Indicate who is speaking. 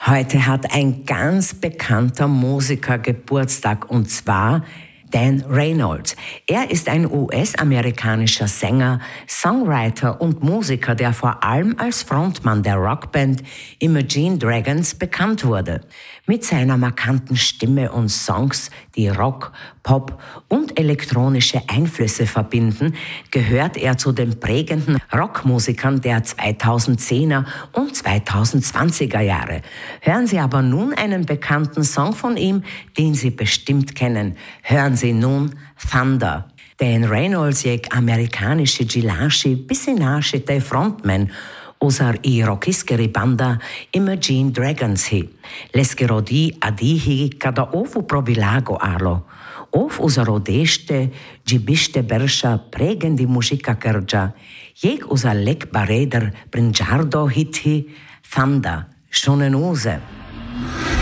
Speaker 1: Heute hat ein ganz bekannter Musiker Geburtstag, und zwar Dan Reynolds. Er ist ein US-amerikanischer Sänger, Songwriter und Musiker, der vor allem als Frontmann der Rockband Imagine Dragons bekannt wurde. Mit seiner markanten Stimme und Songs, die Rock, Pop und elektronische Einflüsse verbinden, gehört er zu den prägenden Rockmusikern der 2010er und 2020er Jahre. Hören Sie aber nun einen bekannten Song von ihm, den Sie bestimmt kennen. Hören Sie nun Thunder. Dan Reynolds je amerikanische Gilashi bisinashite frontman usar i rockiskeri banda Imagine Dragons hi. Leskero di adihi kada ovu probilago arlo. Ov usarodeste gibiste bersha pregendi muzika kerja. Jeg usa lek bareder brinjardo hithi Thunder. Schonen use.